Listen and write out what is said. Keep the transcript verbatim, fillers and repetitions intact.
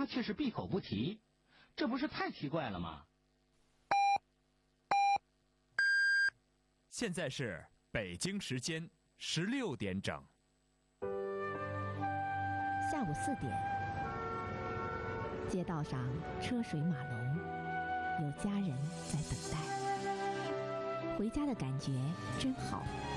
却是闭口不提，这不是太奇怪了吗？ 现在是北京时间十六点整。 下午四点，街道上车水马龙，有家人在等待。回家的感觉真好。